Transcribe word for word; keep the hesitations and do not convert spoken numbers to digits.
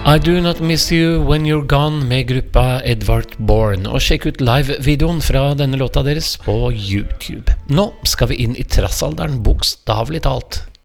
I Do Not Miss You When You're Gone med gruppa Edvard Bourne. Og sjekk ut live-videoen fra denne låta deres på YouTube. Nå skal vi inn i trassalderen, bokstavelig talt.